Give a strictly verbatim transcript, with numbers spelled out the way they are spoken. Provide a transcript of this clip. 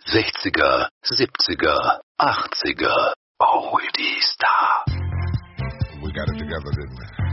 sechziger, siebziger, achtziger. Oldies da. We got it together, didn't we?